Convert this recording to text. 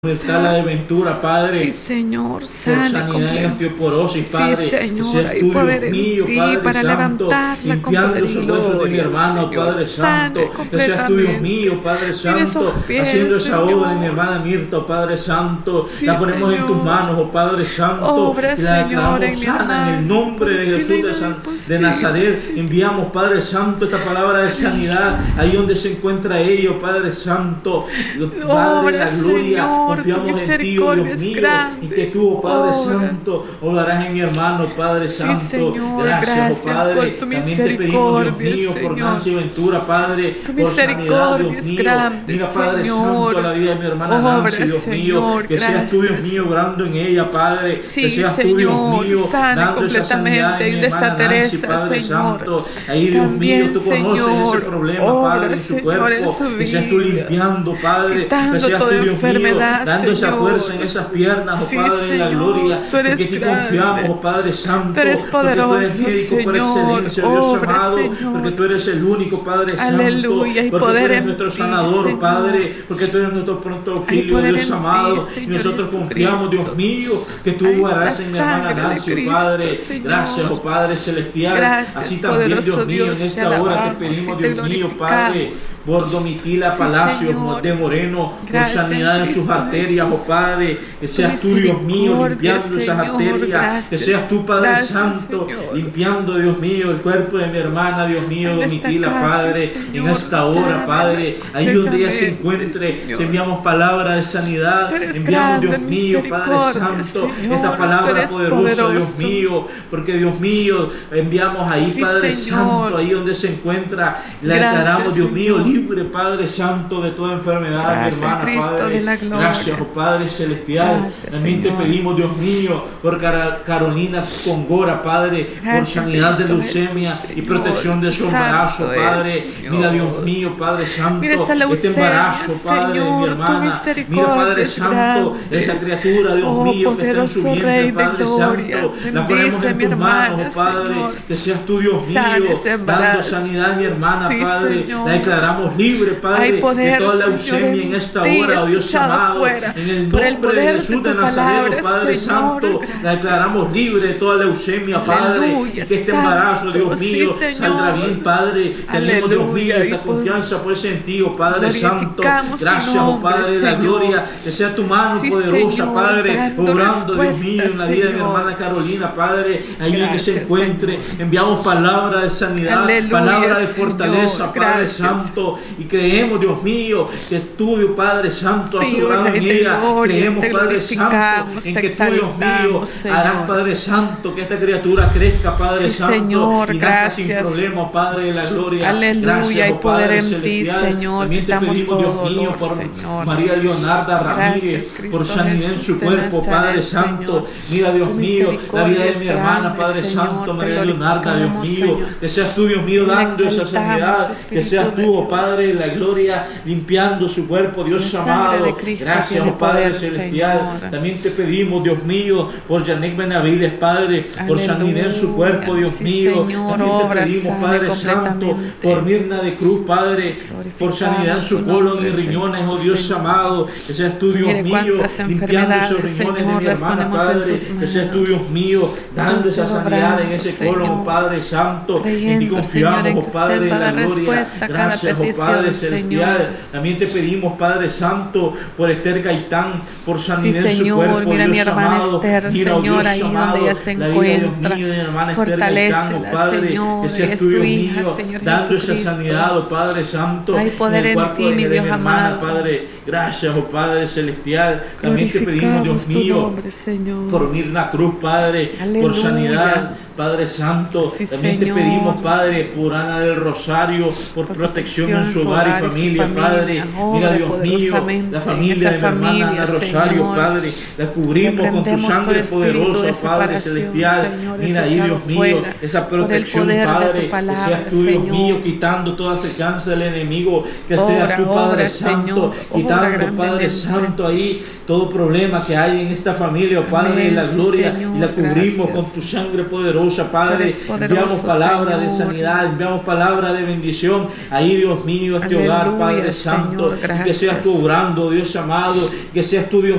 Está la de Ventura, Padre. Sí, Señor, Por sana sanidad en osteoporosis, Padre. Sí, Señor, Ese hay estudio poder en mío, ti Padre para Santo, levantarla con limpiando poder y esos huesos de mi gloria, hermano, Señor. Padre Sane Santo. Ese estudio mío, Padre Mira Santo, esos pies, haciendo esa obra en mi Señor. hermana Mirta, oh Padre Santo. Sí, La ponemos en tus Señor. manos, oh Padre Santo, Obra, y la Señor, declaramos en mi sana en el hermano. nombre de Por ti Jesús no hay nada de imposible, Nazaret. Señor. Enviamos, Padre Santo, esta palabra de sanidad ahí donde se encuentra ellos, Padre Santo. Padre de la gloria, Señor, tu confiamos en ti, oh misericordia Dios es mío, grande. y que tú, oh Padre Obra. Santo, obrarás en mi hermano, Padre Sí, Santo. Señor, Gracias, oh Padre. por tu También te pedimos, Dios misericordia, mío, por Señor. Nancy Ventura, Padre, Tu por sanidad, misericordia Dios es mío. grande, Mira, Padre Señor. Santo, la vida de mi hermana Obra, Nancy, Dios mío, Señor, que seas tú, Dios gracias. mío, obrando en ella, Padre. Sí, que seas tú, Dios Señor, mío, sana dando esa sanidad completamente en mi de esta hermana Nancy, Teresa, Padre Señor. Santo. Ahí, Dios También, mío, tú conoces Señor, ese problema, obra, Padre, en su Señor, cuerpo. en su Que seas tú vida. limpiando, Padre. Quitando Que seas tú, toda Dios mío, enfermedad, dando esa Señor. fuerza en esas piernas, oh Sí, Padre, en la Señor, gloria. tú eres Porque en ti grande. confiamos, oh Padre Santo. Tú eres Porque tú eres poderoso, médico por Señor. excelencia, Dios Obra, amado. Señor. Porque tú eres el único, Padre Santo. Aleluya, y Porque poder tú eres en nuestro ti, sanador, Señor. Padre. Porque tú eres nuestro pronto Hay auxilio, poder Dios en ti, amado. Y Señor nosotros confiamos, Jesucristo. Dios mío, que tú Ahí harás está en mi la hermana sangre de Nancy, oh Cristo, Padre. Señor. Gracias, oh Padre celestial. Gracias, Así también, poderoso Dios mío, Dios, en te esta hora te alabamos pedimos, y te Dios mío, Padre, glorificamos. por Domitila Sí, Palacios Señor. de Moreno, Gracias, por sanidad en sus Cristo arterias, Jesús. oh Padre. Que Tu seas tú, Dios mío, misericordia, limpiando esas Señor. arterias. Gracias. Que seas tú, Padre Gracias, Santo, Señor. limpiando, Dios mío, el cuerpo de mi hermana, Dios mío, En Domitila, esta Padre. carta, En Señor, esta hora, sánala Padre, ahí donde ella se completamente, encuentre, Señor. te enviamos palabra de sanidad. Tú eres Enviamos, grande Dios en mío, Padre misericordia, Santo, Señor. esta Tú palabra eres poderosa, Dios poderoso. mío, porque Dios mío, enviamos ahí, Sí, Padre Señor. Santo, ahí donde se encuentra, la Gracias, declaramos, Dios mío, Señor. libre, Padre Santo, de toda enfermedad, Gracias, mi hermana, Cristo Padre. de la gloria. Gracias, oh Padre celestial. Gracias, También Señor. te pedimos, Dios mío, por Carolina Congora, Padre, por Gracias, sanidad de Cristo leucemia Jesús, y protección de su Señor. embarazo, Santo Padre. es, Señor. Mira, Dios mío, Padre Santo, Mira esa este leucemia, embarazo, Padre, de mi Señor, tu hermana. Mira, misericordia Padre es Santo, grande. esa criatura, Dios Oh, mío, que está en su poderoso vientre, Rey de Padre gloria, Santo. La ponemos bendice a en mi tus manos, hermana, oh Padre. Señor. Que seas tú, Dios mío, Sana ese dando embarazo. sanidad a mi hermana, Sí, Padre. Señor. La declaramos libre, Padre, Hay poder, de toda Señor, leucemia en esta ti hora, oh Dios echado amado. fuera En el por el nombre poder de de Jesús tu de Nazaret, palabra, oh Padre Señor, Santo. La gracias. declaramos libre de toda leucemia, Padre. Aleluya, Y que este embarazo, santo, Dios sí, mío, Señor. saldrá bien, Padre. Tenemos, Dios mío, Aleluya, esta y por- confianza por ese en ti, oh Padre Santo. Glorificamos su Gracias, oh nombre, Padre de la Señor. gloria. Que sea tu mano Sí, poderosa, Señor, Padre, dando obrando, Dios mío, en la vida de mi respuesta, hermana Carolina, Padre. Ahí donde se Gracias, encuentre, Señor. enviamos palabra de sanidad, Aleluya, palabra de Señor. fortaleza, Padre Gracias. Santo. Y creemos, Dios mío, que tú, Dios Padre Santo, has Sí, obrado en Rey de ella. gloria, Creemos, te Padre Santo, glorificamos, en te que tú, Dios mío, exaltamos, Señor. harás, Padre Santo, que esta criatura crezca, Padre Sí, Santo, Señor, y nazca sin gracias. problema, Padre de la gloria. Aleluya, Gracias, hay oh poder Padre en ti, celestial. Señor. También te Quitamos pedimos, todo Dios mío, dolor, por Señor. María Leonarda Ramírez, Gracias, Cristo por sanidad en Jesús su de cuerpo, Nazaret, Padre Santo. Señor. Mira, Dios Tu mío, la vida misericordia de es mi hermana, grande, Padre Señor. Santo, Te María Leonarda, Dios glorificamos, mío. Señor. Que seas tú, Dios mío, Te dando esa exaltamos, sanidad. Que Espíritu seas de tú, oh Dios. Padre de la gloria, limpiando su cuerpo, Dios La sangre amado. de Cristo Gracias, tiene oh Padre poder, celestial. Señor. También te pedimos, Dios mío, por Janek Benavides, Padre, por sanidad en su cuerpo, Dios Sí, mío. Señor, También te obra, pedimos, sane Padre Santo, completamente. por Mirna de Cruz, Padre, por sanidad en su su colon y nombre, riñones, oh Señor, Dios Señor. amado. Que seas tú, Dios Mire mío, cuántas limpiando enfermedades, esos riñones de Señor, mi las hermana, ponemos en Padre. sus Que seas tú, manos. Dios mío, dando Sea esa usted sanidad en obrando, ese colon, oh Señor. Padre Santo. En ti Creyendo, Señor, confiamos, en oh que Padre usted de va a la dar gloria. respuesta a cada Gracias, oh petición, Padre celestial. Señor. También te pedimos, Padre Santo, por Esther Gaitán, por Sí, sanidad en su Señor, cuerpo, mira a mi Dios hermana amado. Esther, Mira, oh Señor, Dios ahí amado, donde ella se la vida, Dios encuentra. mío, de mi hermana Esther Gaitán, Fortalécela, oh Padre, Señor, que ella seas es tú, tu Dios hija, mío, Señor dando esa Jesucristo. sanidad, oh Padre Santo, Hay poder el en cuerpo ti, de mi mi Dios hermana, amado. Padre. Gracias, oh Padre celestial. También te pedimos, Dios Glorificamos tu mío, nombre, Señor. por Mirna Cruz, Padre, por Aleluya. sanidad, Padre Santo. Sí, También te Señor. pedimos, Padre, por Ana del Rosario, por protección en su hogar y familia, Padre. Mira, Dios mío, poderosamente la en familia esta de mi hermana familia, Ana Rosario, Señor. Padre. La cubrimos con tu Reprendemos todo sangre espíritu poderosa, de Padre separación, celestial. Señor, es Mira ahí, echado Dios mío, fuera esa por el protección, poder de tu Padre. Que palabra, seas tú, Dios Señor. mío, quitando toda acechanza del enemigo. Que Obra, seas tú, Padre obra, Santo, Señor, obra quitando, Padre grandemente. Santo, ahí todo problema que hay en esta familia, oh Padre, Amén, de la sí, gloria. Señor, Y la cubrimos gracias. con tu sangre poderosa. poderosa, Padre. Tú eres poderoso, Enviamos palabra de Señor. sanidad, enviamos palabra de bendición. Ahí, Dios mío, este hogar, Aleluya, Padre Santo. Señor, Y que seas tú gracias. obrando, Dios amado. Que seas tú, Dios